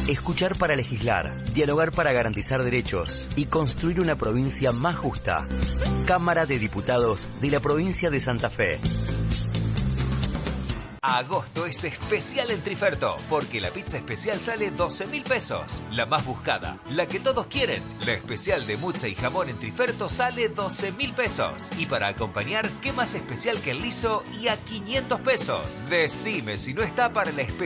Escuchar para legislar, dialogar para garantizar derechos y construir una provincia más justa. Cámara de Diputados de la provincia de Santa Fe. Agosto es especial en Triferto, porque la pizza especial sale 12.000 pesos. La más buscada, la que todos quieren. La especial de mutza y jamón en Triferto sale 12.000 pesos. Y para acompañar, ¿qué más especial que el liso y a 500 pesos? Decime si no está para la especial